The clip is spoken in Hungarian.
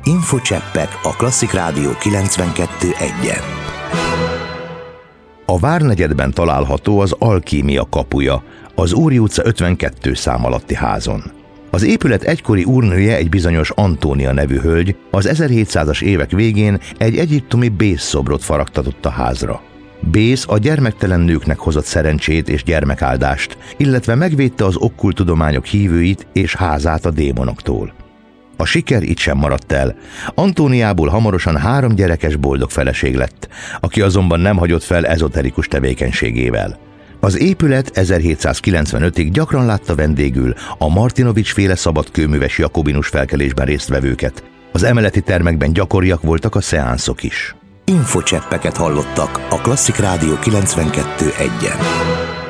Infocseppek a Klasszik Rádió 92.1-en. A Várnegyedben található az Alkímia kapuja, az Úri utca 52 szám alatti házon. Az épület egykori úrnője, egy bizonyos Antónia nevű hölgy az 1700-as évek végén egy egyiptomi Bész szobrot faragtatott a házra. Bész a gyermektelen nőknek hozott szerencsét és gyermekáldást, illetve megvédte az okkult tudományok hívőit és házát a démonoktól. A siker itt sem maradt el. Antóniából hamarosan 3 gyerekes boldog feleség lett, aki azonban nem hagyott fel ezoterikus tevékenységével. Az épület 1795-ig gyakran látta vendégül a Martinovics-féle szabadkőműves jakobinus felkelésben résztvevőket. Az emeleti termekben gyakoriak voltak a szeánszok is. Infocseppeket hallottak a Klasszik Rádió 92.1-en.